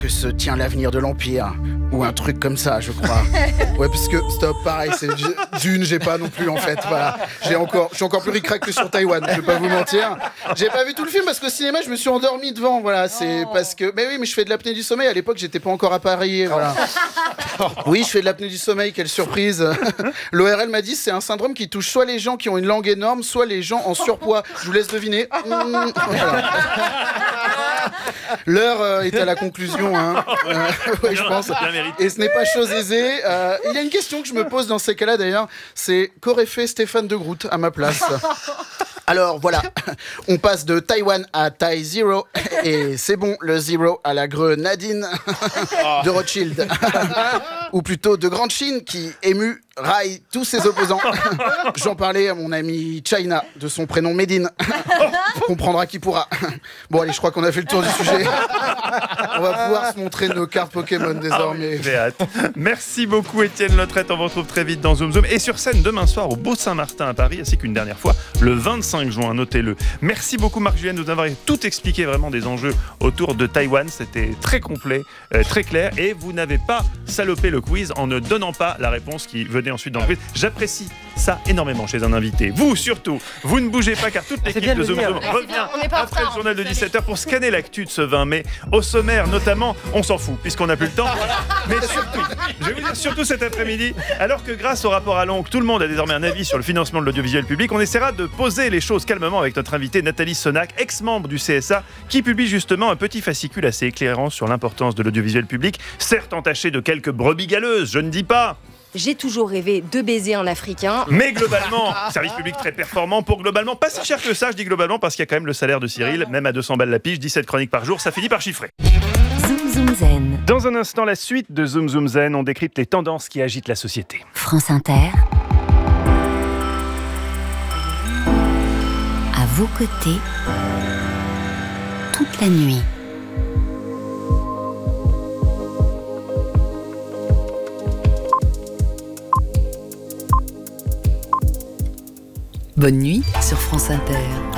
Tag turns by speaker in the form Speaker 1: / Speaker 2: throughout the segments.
Speaker 1: que se tient l'avenir de l'Empire, ou un truc comme ça, je crois. Ouais, parce que, stop, pareil, Dune, j'ai pas non plus, en fait, voilà. Je suis encore plus ric-rac que sur Taïwan, je vais pas vous mentir. J'ai pas vu tout le film, parce qu'au cinéma, je me suis endormi devant, voilà, c'est parce que... Mais oui, mais je fais de l'apnée du sommeil, à l'époque, j'étais pas encore appareillé, voilà. Oui, je fais de l'apnée du sommeil, quelle surprise. L'ORL m'a dit, c'est un syndrome qui touche soit les gens qui ont une langue énorme, soit les gens en surpoids. Je vous laisse deviner. Voilà. L'heure est à la conclusion, hein. Ouais, je pense. Et ce n'est pas chose aisée. Il y a une question que je me pose dans ces cas-là, d'ailleurs, c'est qu'aurait fait Stéphane de Groot à ma place? Alors voilà, on passe de Taïwan à Thai Zero, et c'est bon, le Zero à la grenadine de Rothschild. Ou plutôt de Grande Chine qui émue raille tous ses opposants. J'en parlais à mon ami China, de son prénom Médine. Comprendra qui pourra. Bon allez, je crois qu'on a fait le tour du sujet. On va pouvoir se montrer nos cartes Pokémon désormais.
Speaker 2: J'ai hâte. Merci beaucoup Étienne Lautrette, on vous retrouve très vite dans Zoom Zoom. Et sur scène demain soir au Beau Saint-Martin à Paris, ainsi qu'une dernière fois le 25 juin, notez-le. Merci beaucoup Marc-Julien de nous avoir tout expliqué vraiment des enjeux autour de Taïwan. C'était très complet, très clair. Et vous n'avez pas salopé le quiz en ne donnant pas la réponse qui venait ensuite dans le quiz. J'apprécie ça énormément chez un invité. Vous surtout, vous ne bougez pas car toute l'équipe de Zoom Zoom revient après le journal de 17h pour scanner l'actu de ce 20 mai. Au sommaire notamment, on s'en fout puisqu'on n'a plus le temps. Mais surtout, je vais vous dire surtout cet après-midi, alors que grâce au rapport à l'oncle, tout le monde a désormais un avis sur le financement de l'audiovisuel public, on essaiera de poser les choses calmement avec notre invitée Nathalie Sonac, ex-membre du CSA, qui publie justement un petit fascicule assez éclairant sur l'importance de l'audiovisuel public, certes entaché de quelques brebis galeuses, je ne dis pas.
Speaker 3: J'ai toujours rêvé de baiser un Africain.
Speaker 2: Mais globalement, service public très performant pour globalement, pas si cher que ça, je dis globalement parce qu'il y a quand même le salaire de Cyril, même à 200 balles la pige, 17 chroniques par jour, ça finit par chiffrer.
Speaker 4: Zoom Zoom Zen.
Speaker 2: Dans un instant, la suite de Zoom Zoom Zen, on décrypte les tendances qui agitent la société.
Speaker 4: France Inter. À vos côtés, toute la nuit. Bonne nuit sur France Inter.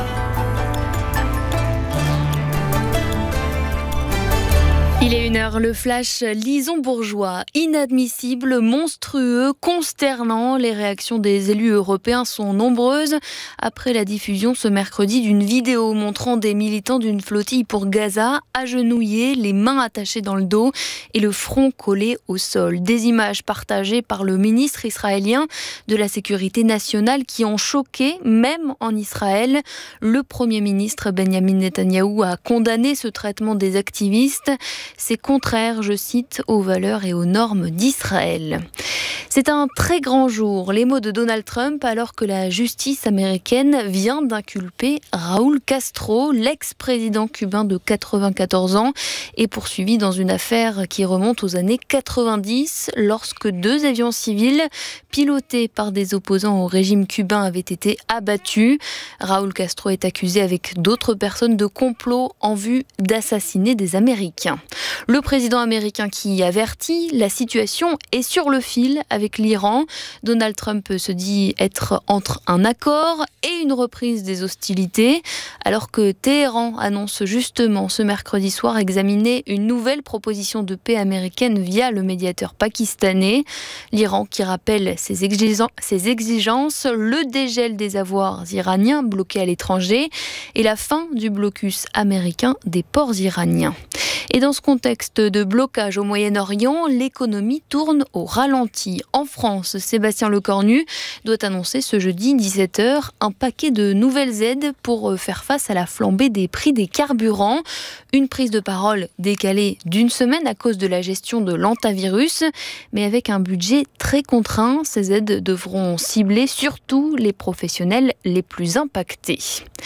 Speaker 5: Il est 1h, le flash Lison Bourgeois. Inadmissible, monstrueux, consternant. Les réactions des élus européens sont nombreuses après la diffusion ce mercredi d'une vidéo montrant des militants d'une flottille pour Gaza agenouillés, les mains attachées dans le dos et le front collé au sol. Des images partagées par le ministre israélien de la Sécurité nationale qui ont choqué, même en Israël. Le Premier ministre Benjamin Netanyahou a condamné ce traitement des activistes. C'est contraire, je cite, aux valeurs et aux normes d'Israël. C'est un très grand jour, les mots de Donald Trump, alors que la justice américaine vient d'inculper Raúl Castro, l'ex-président cubain de 94 ans, est poursuivi dans une affaire qui remonte aux années 90, lorsque 2 avions civils pilotés par des opposants au régime cubain avaient été abattus. Raúl Castro est accusé avec d'autres personnes de complot en vue d'assassiner des Américains. Le président américain qui avertit, la situation est sur le fil avec l'Iran. Donald Trump se dit être entre un accord et une reprise des hostilités, alors que Téhéran annonce justement ce mercredi soir examiner une nouvelle proposition de paix américaine via le médiateur pakistanais. L'Iran qui rappelle ses exigences, le dégel des avoirs iraniens bloqués à l'étranger et la fin du blocus américain des ports iraniens. Et dans ce contexte de blocage au Moyen-Orient, l'économie tourne au ralenti. En France, Sébastien Lecornu doit annoncer ce jeudi 17h un paquet de nouvelles aides pour faire face à la flambée des prix des carburants. Une prise de parole décalée d'1 semaine à cause de la gestion de l'hantavirus, mais avec un budget très contraint, ces aides devront cibler surtout les professionnels les plus impactés.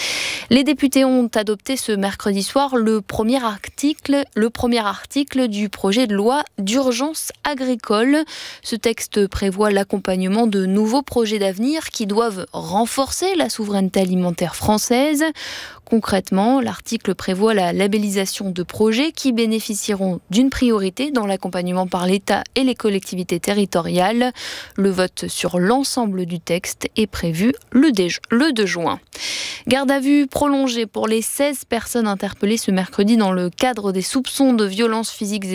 Speaker 5: Les députés ont adopté ce mercredi soir le premier article du projet de loi d'urgence agricole. Ce texte prévoit l'accompagnement de nouveaux projets d'avenir qui doivent renforcer la souveraineté alimentaire française. Concrètement, l'article prévoit la labellisation de projets qui bénéficieront d'une priorité dans l'accompagnement par l'État et les collectivités territoriales. Le vote sur l'ensemble du texte est prévu le 2 juin. Garde à vue prolongée pour les 16 personnes interpellées ce mercredi dans le cadre des soupçons de violences physiques